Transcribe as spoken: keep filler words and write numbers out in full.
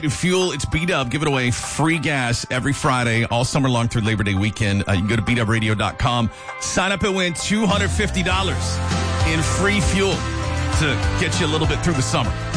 Fuel, it's Beat Up. Give it away. Free gas every Friday, all summer long through Labor Day weekend. Uh, you can go to beat up radio dot com. Sign up and win two hundred fifty dollars in free fuel to get you a little bit through the summer.